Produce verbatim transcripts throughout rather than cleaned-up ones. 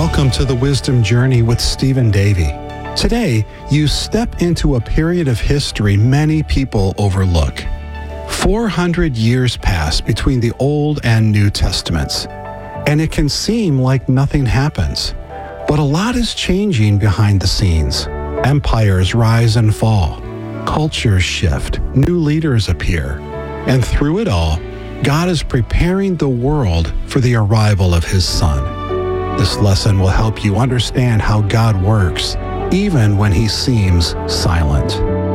Welcome to the Wisdom Journey with Stephen Davey. Today, you step into a period of history many people overlook. four hundred years pass between the Old and New Testaments, and it can seem like nothing happens. But a lot is changing behind the scenes. Empires rise and fall. Cultures shift. New leaders appear. And through it all, God is preparing the world for the arrival of His Son. This lesson will help you understand how God works, even when He seems silent.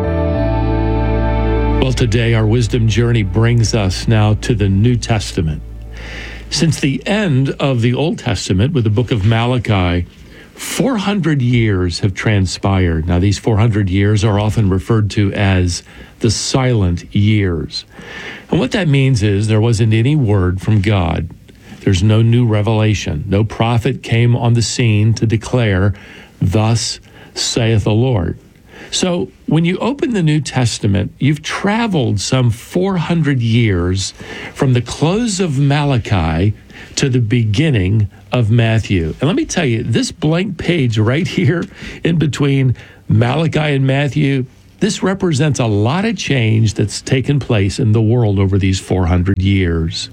Well, today our wisdom journey brings us now to the New Testament. Since the end of the Old Testament with the book of Malachi, four hundred years have transpired. Now, these four hundred years are often referred to as the silent years. And what that means is there wasn't any word from God. There's no new revelation. No prophet came on the scene to declare, "Thus saith the Lord." So when you open the New Testament, you've traveled some four hundred years from the close of Malachi to the beginning of Matthew. And let me tell you, this blank page right here in between Malachi and Matthew, this represents a lot of change that's taken place in the world over these four hundred years.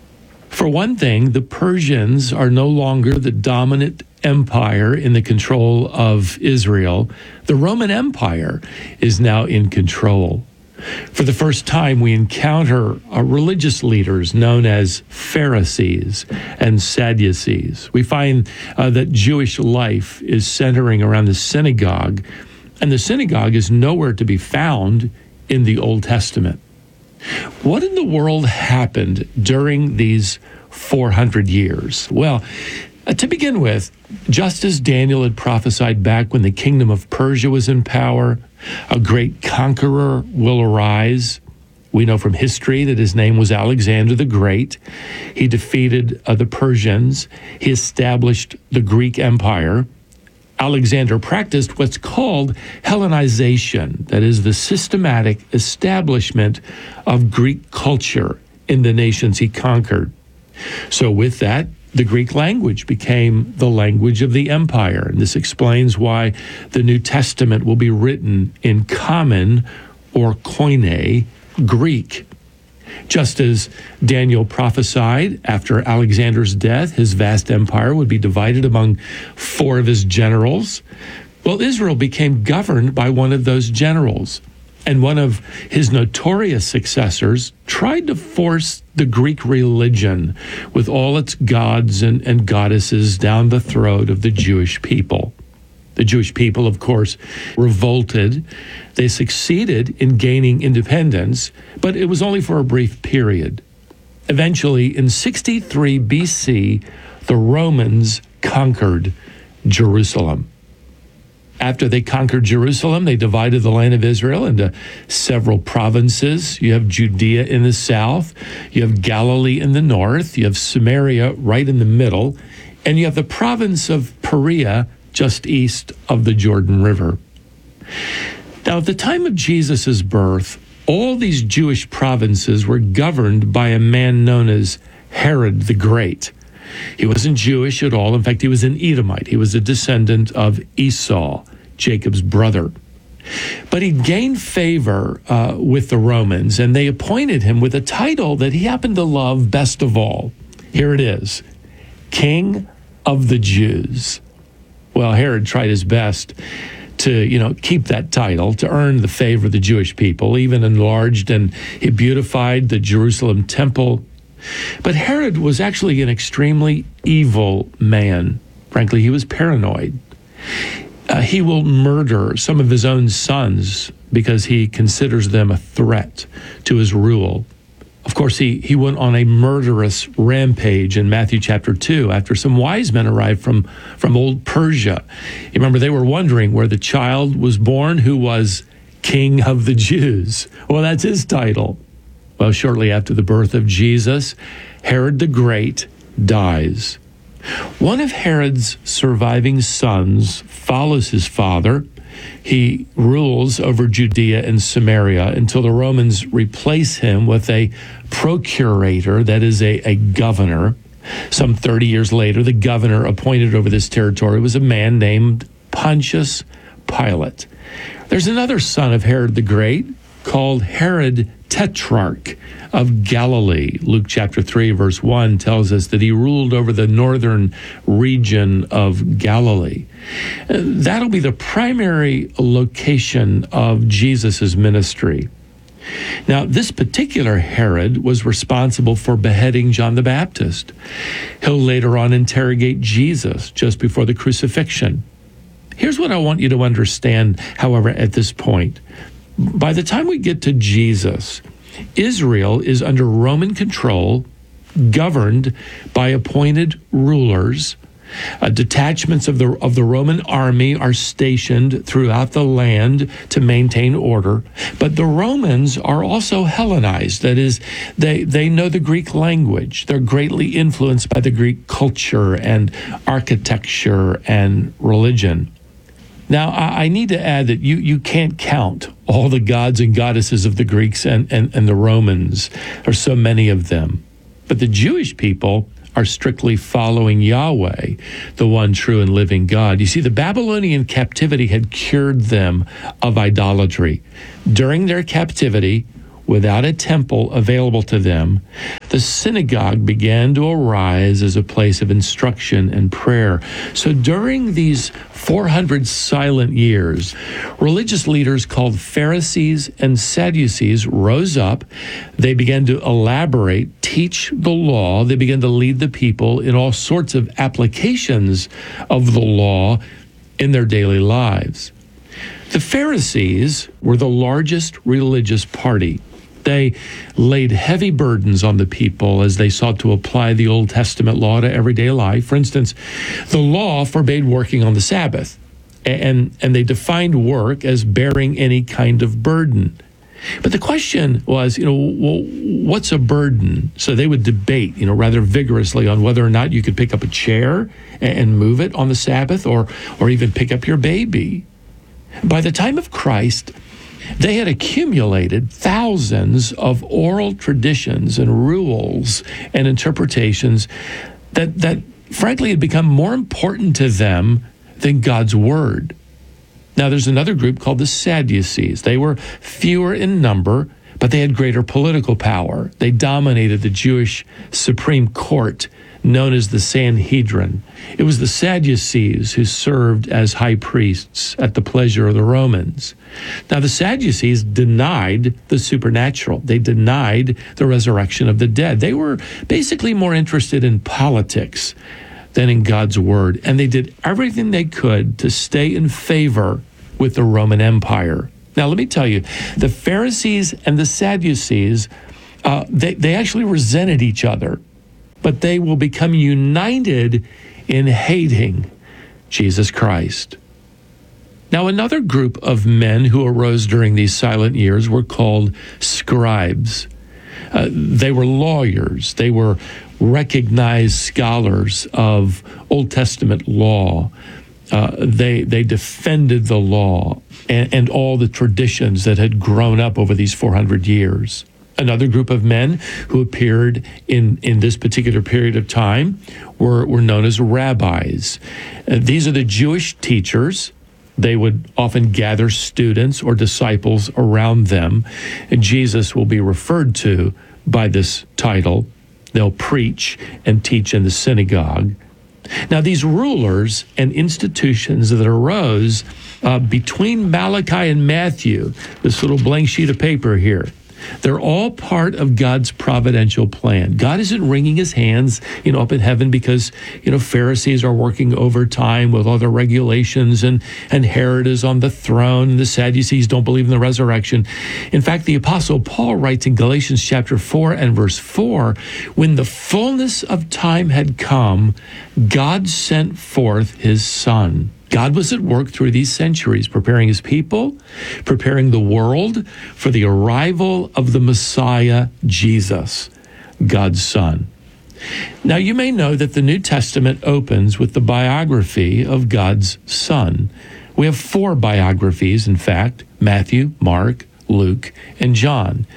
For one thing, the Persians are no longer the dominant empire in the control of Israel. The Roman Empire is now in control. For the first time, we encounter uh, religious leaders known as Pharisees and Sadducees. We find uh, that Jewish life is centering around the synagogue, and the synagogue is nowhere to be found in the Old Testament. What in the world happened during these four hundred years? Well, uh, to begin with, just as Daniel had prophesied back when the kingdom of Persia was in power, a great conqueror will arise. We know from history that his name was Alexander the Great. He defeated uh, the Persians. He established the Greek Empire. Alexander practiced what's called Hellenization, that is the systematic establishment of Greek culture in the nations he conquered. So with that, the Greek language became the language of the empire. And this explains why the New Testament will be written in common or Koine Greek. Just as Daniel prophesied, after Alexander's death, his vast empire would be divided among four of his generals. Well, Israel became governed by one of those generals. And one of his notorious successors tried to force the Greek religion with all its gods and, and goddesses down the throat of the Jewish people. The Jewish people, of course, revolted. They succeeded in gaining independence, but it was only for a brief period. Eventually, in sixty-three B C, the Romans conquered Jerusalem. After they conquered Jerusalem, they divided the land of Israel into several provinces. You have Judea in the south, you have Galilee in the north, you have Samaria right in the middle, and you have the province of Perea just east of the Jordan River. Now, at the time of Jesus' birth, all these Jewish provinces were governed by a man known as Herod the Great. He wasn't Jewish at all. In fact, he was an Edomite. He was a descendant of Esau, Jacob's brother. But he gained favor uh, with the Romans, and they appointed him with a title that he happened to love best of all. Here it is, King of the Jews. Well, Herod tried his best to, you know, keep that title, to earn the favor of the Jewish people, even enlarged and he beautified the Jerusalem temple. But Herod was actually an extremely evil man. Frankly, he was paranoid. Uh, he will murder some of his own sons because he considers them a threat to his rule. Of course, he, he went on a murderous rampage in Matthew chapter two after some wise men arrived from, from old Persia. You remember, they were wondering where the child was born who was King of the Jews. Well, that's his title. Well, shortly after the birth of Jesus, Herod the Great dies. One of Herod's surviving sons follows his father. He rules over Judea and Samaria until the Romans replace him with a procurator, that is a, a governor. Some thirty years later, the governor appointed over this territory was a man named Pontius Pilate. There's another son of Herod the Great called Herod Tetrarch of Galilee. Luke chapter three, verse one tells us that he ruled over the northern region of Galilee. That'll be the primary location of Jesus' ministry. Now, this particular Herod was responsible for beheading John the Baptist. He'll later on interrogate Jesus just before the crucifixion. Here's what I want you to understand, however, at this point. By the time we get to Jesus, Israel is under Roman control, governed by appointed rulers. Uh, detachments of the of the Roman army are stationed throughout the land to maintain order. But the Romans are also Hellenized. That is, they, they know the Greek language. They're greatly influenced by the Greek culture and architecture and religion. Now, I, I need to add that you, you can't count all the gods and goddesses of the Greeks and, and, and the Romans. There's so many of them. But the Jewish people are strictly following Yahweh, the one true and living God. You see, the Babylonian captivity had cured them of idolatry. During their captivity, without a temple available to them, the synagogue began to arise as a place of instruction and prayer. So during these four hundred silent years, religious leaders called Pharisees and Sadducees rose up. They began to elaborate, teach the law. They began to lead the people in all sorts of applications of the law in their daily lives. The Pharisees were the largest religious party. They laid heavy burdens on the people as they sought to apply the Old Testament law to everyday life. For instance, the law forbade working on the Sabbath, and, and they defined work as bearing any kind of burden. But the question was, you know, well, what's a burden? So they would debate, you know, rather vigorously on whether or not you could pick up a chair and move it on the Sabbath, or, or even pick up your baby. By the time of Christ, they had accumulated thousands of oral traditions and rules and interpretations that, that frankly had become more important to them than God's word. Now, there's another group called the Sadducees. They were fewer in number, but they had greater political power. They dominated the Jewish Supreme Court, known as the Sanhedrin. It was the Sadducees who served as high priests at the pleasure of the Romans. Now, the Sadducees denied the supernatural. They denied the resurrection of the dead. They were basically more interested in politics than in God's word, and they did everything they could to stay in favor with the Roman Empire. Now, let me tell you, the Pharisees and the Sadducees, uh, they, they actually resented each other, but they will become united in hating Jesus Christ. Now, another group of men who arose during these silent years were called scribes. Uh, they were lawyers. They were recognized scholars of Old Testament law. Uh, they they defended the law and, and all the traditions that had grown up over these four hundred years. Another group of men who appeared in, in this particular period of time were, were known as rabbis. Uh, these are the Jewish teachers. They would often gather students or disciples around them, and Jesus will be referred to by this title. They'll preach and teach in the synagogue. Now, these rulers and institutions that arose uh, between Malachi and Matthew, this little blank sheet of paper here, they're all part of God's providential plan. God isn't wringing his hands, you know, up in heaven because, you know, Pharisees are working overtime with all the regulations and, and Herod is on the throne and the Sadducees don't believe in the resurrection. In fact, the Apostle Paul writes in Galatians chapter four and verse four, when the fullness of time had come, God sent forth his Son. God was at work through these centuries, preparing his people, preparing the world for the arrival of the Messiah, Jesus, God's Son. Now, you may know that the New Testament opens with the biography of God's Son. We have four biographies, in fact, Matthew, Mark, Luke, and John.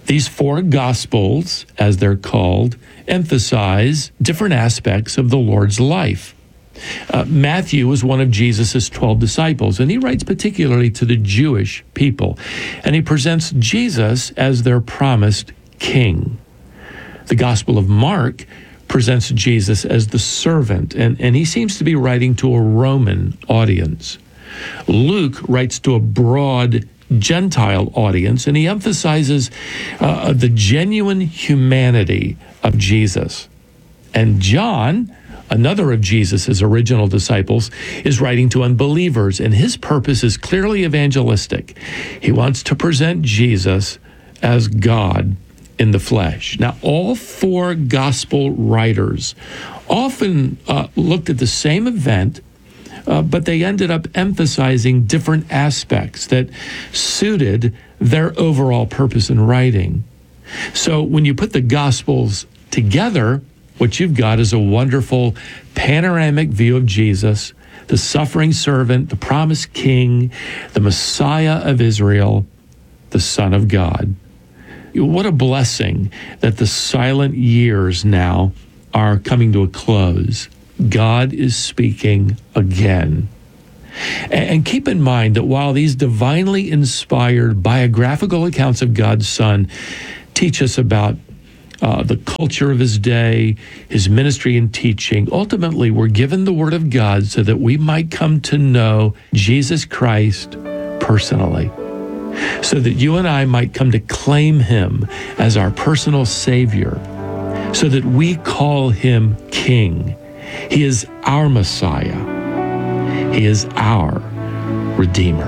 These four Gospels, as they're called, emphasize different aspects of the Lord's life. Uh, Matthew was one of Jesus' twelve disciples, and he writes particularly to the Jewish people, and he presents Jesus as their promised king. The Gospel of Mark presents Jesus as the servant, and, and he seems to be writing to a Roman audience. Luke writes to a broad Gentile audience, and he emphasizes uh, the genuine humanity of Jesus. And John, another of Jesus' original disciples, is writing to unbelievers, and his purpose is clearly evangelistic. He wants to present Jesus as God in the flesh. Now, all four gospel writers often uh, looked at the same event, uh, but they ended up emphasizing different aspects that suited their overall purpose in writing. So when you put the Gospels together, what you've got is a wonderful panoramic view of Jesus, the suffering servant, the promised king, the Messiah of Israel, the Son of God. What a blessing that the silent years now are coming to a close. God is speaking again. And keep in mind that while these divinely inspired biographical accounts of God's Son teach us about uh, the culture of his day, his ministry and teaching, ultimately we're given the Word of God so that we might come to know Jesus Christ personally, so that you and I might come to claim him as our personal Savior, so that we call him King. He is our Messiah. He is our Redeemer.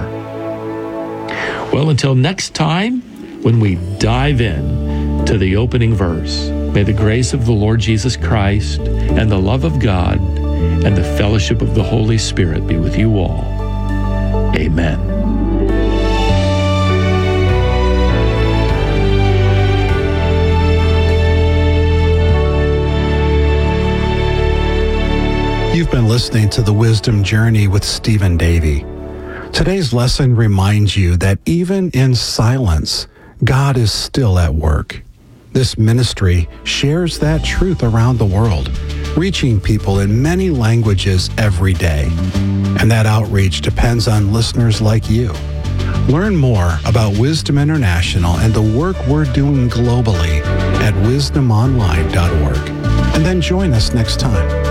Well, until next time, when we dive in to the opening verse, may the grace of the Lord Jesus Christ and the love of God and the fellowship of the Holy Spirit be with you all. Amen. You've been listening to The Wisdom Journey with Stephen Davey. Today's lesson reminds you that even in silence, God is still at work. This ministry shares that truth around the world, reaching people in many languages every day. And that outreach depends on listeners like you. Learn more about Wisdom International and the work we're doing globally at wisdom online dot org. And then join us next time.